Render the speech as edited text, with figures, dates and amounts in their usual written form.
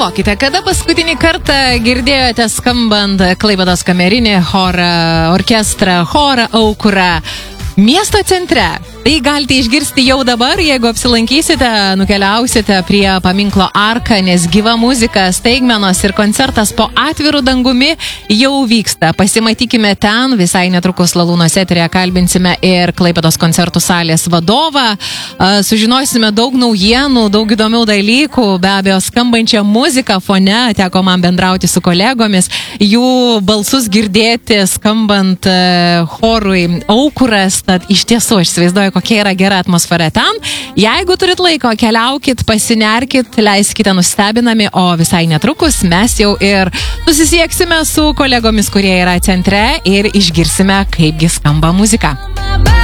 Pagalvokite, kada paskutinį kartą girdėjote skambant Klaipėdos kamerinį chorą, orkestrą, chorą Aukurą miesto centre. Tai galite išgirsti jau dabar, jeigu apsilankysite, nukeliausite prie paminklo Arka, nes gyva muzika, staigmenos ir koncertas po atviru dangumi jau vyksta. Pasimatykime ten, visai netrukus Lalūnos eteryje kalbinsime ir Klaipėdos koncertų salės vadovą. Sužinosime daug naujienų, daug įdomių dalykų, be abejo skambančią muziką fone, teko man bendrauti su kolegomis, jų balsus girdėti skambant chorui Aukuras, tad iš tiesų aš įsivaizduoju, kokia yra gera atmosfera ten. Jeigu turit laiko, keliaukit, pasinerkit, leiskite nustebinami, o visai netrukus mes jau ir susisieksime su kolegomis, kurie yra centre ir išgirsime, kaipgi skamba muzika.